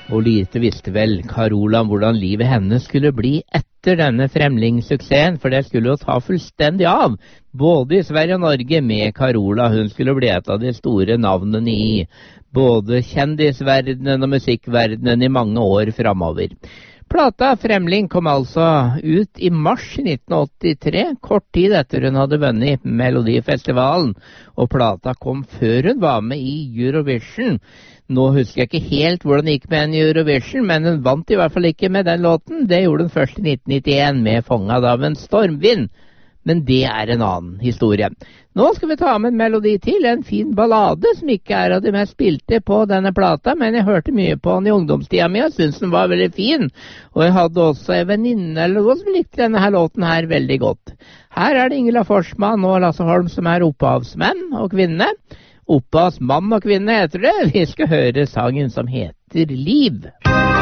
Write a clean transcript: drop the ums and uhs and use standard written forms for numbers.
Og lite visste vel Carola om hvordan livet hennes skulle bli etter denne fremlingssuksessen, for det skulle jo ta fullstendig av, både i Sverige og Norge med Carola. Hun skulle bli et av de store navnene i både kjendisverdenen og musikkverdenen i mange år fremover. Plata Fremling kom altså ut i mars 1983, kort tid etter hun hadde vunnet Melodifestivalen, og plata kom før hun var med i Eurovision. Nå husker jeg ikke helt hvordan det gikk med henne i Eurovision, men hun vant i hvert fall ikke med den låten. Det gjorde hun først i 1991 med Fånget av en stormvind. Men det er en annen historie. Nå skal vi ta med en melodi til, en fin ballade som ikke er av de mest spilte på denne plata, men jeg hørte mye på den i ungdomstida mi og syntes den var veldig fin. Og jeg hadde også en venninne eller noe som likte denne her låten her veldig godt. Her er det Ingela Forsman og Lasse Holm som er opphavsmenn og kvinne. Opphavsmann og kvinne heter det. Vi skal høre sangen som heter Liv.